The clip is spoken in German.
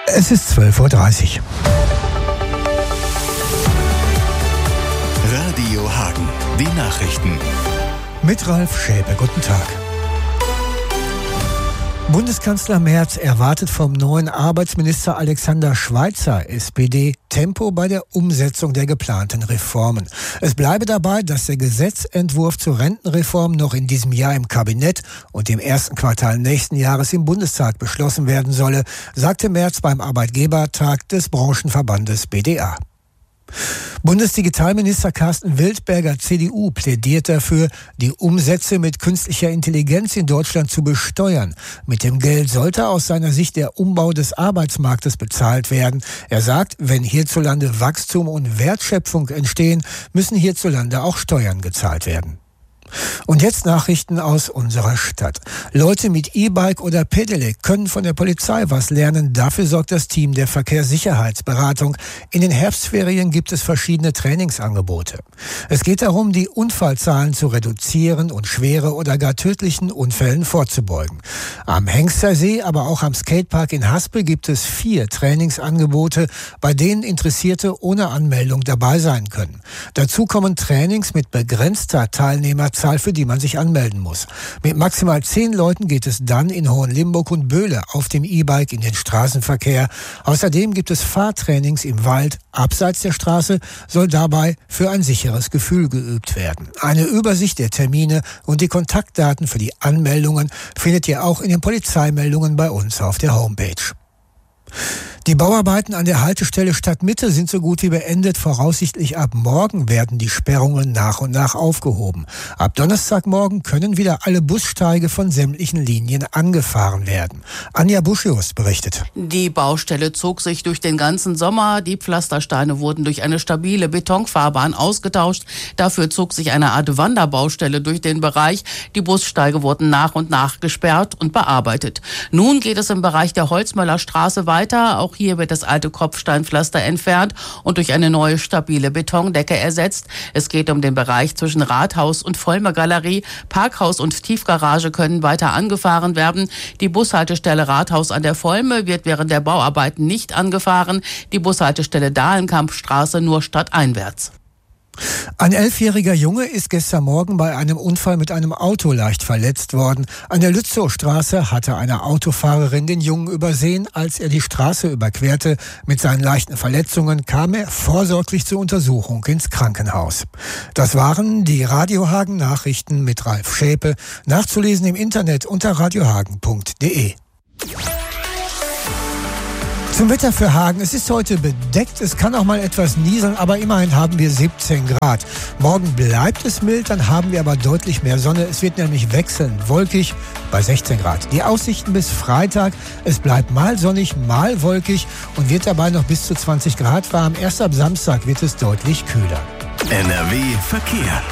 Es ist 12:30 Uhr. Radio Hagen, die Nachrichten. Mit Ralf Schäpe, guten Tag. Bundeskanzler Merz erwartet vom neuen Arbeitsminister Alexander Schweitzer, SPD, Tempo bei der Umsetzung der geplanten Reformen. Es bleibe dabei, dass der Gesetzentwurf zur Rentenreform noch in diesem Jahr im Kabinett und im ersten Quartal nächsten Jahres im Bundestag beschlossen werden solle, sagte Merz beim Arbeitgebertag des Branchenverbandes BDA. Bundesdigitalminister Carsten Wildberger, CDU, plädiert dafür, die Umsätze mit künstlicher Intelligenz in Deutschland zu besteuern. Mit dem Geld sollte aus seiner Sicht der Umbau des Arbeitsmarktes bezahlt werden. Er sagt, wenn hierzulande Wachstum und Wertschöpfung entstehen, müssen hierzulande auch Steuern gezahlt werden. Und jetzt Nachrichten aus unserer Stadt. Leute mit E-Bike oder Pedelec können von der Polizei was lernen. Dafür sorgt das Team der Verkehrssicherheitsberatung. In den Herbstferien gibt es verschiedene Trainingsangebote. Es geht darum, die Unfallzahlen zu reduzieren und schwere oder gar tödlichen Unfällen vorzubeugen. Am Hengstersee, aber auch am Skatepark in Haspel gibt es 4 Trainingsangebote, bei denen Interessierte ohne Anmeldung dabei sein können. Dazu kommen Trainings mit begrenzter Teilnehmerzahl, für die man sich anmelden muss. Mit maximal 10 Leuten geht es dann in Hohenlimburg und Böhle auf dem E-Bike in den Straßenverkehr. Außerdem gibt es Fahrtrainings im Wald. Abseits der Straße soll dabei für ein sicheres Gefühl geübt werden. Eine Übersicht der Termine und die Kontaktdaten für die Anmeldungen findet ihr auch in den Polizeimeldungen bei uns auf der Homepage. Die Bauarbeiten an der Haltestelle Stadtmitte sind so gut wie beendet. Voraussichtlich ab morgen werden die Sperrungen nach und nach aufgehoben. Ab Donnerstagmorgen können wieder alle Bussteige von sämtlichen Linien angefahren werden. Anja Buschius berichtet. Die Baustelle zog sich durch den ganzen Sommer. Die Pflastersteine wurden durch eine stabile Betonfahrbahn ausgetauscht. Dafür zog sich eine Art Wanderbaustelle durch den Bereich. Die Bussteige wurden nach und nach gesperrt und bearbeitet. Nun geht es im Bereich der Holzmöller Straße weiter. Auch hier wird das alte Kopfsteinpflaster entfernt und durch eine neue stabile Betondecke ersetzt. Es geht um den Bereich zwischen Rathaus und Vollmer Galerie. Parkhaus und Tiefgarage können weiter angefahren werden. Die Bushaltestelle Rathaus an der Vollme wird während der Bauarbeiten nicht angefahren. Die Bushaltestelle Dahlenkampstraße nur stadteinwärts. Ein 11-jähriger Junge ist gestern Morgen bei einem Unfall mit einem Auto leicht verletzt worden. An der Lützowstraße hatte eine Autofahrerin den Jungen übersehen. Als er die Straße überquerte mit seinen leichten Verletzungen, kam er vorsorglich zur Untersuchung ins Krankenhaus. Das waren die Radio Hagen Nachrichten mit Ralf Schäpe. Nachzulesen im Internet unter radiohagen.de. Zum Wetter für Hagen. Es ist heute bedeckt. Es kann auch mal etwas nieseln, aber immerhin haben wir 17 Grad. Morgen bleibt es mild, dann haben wir aber deutlich mehr Sonne. Es wird nämlich wechselnd wolkig bei 16 Grad. Die Aussichten bis Freitag. Es bleibt mal sonnig, mal wolkig und wird dabei noch bis zu 20 Grad warm. Erst ab Samstag wird es deutlich kühler. NRW Verkehr.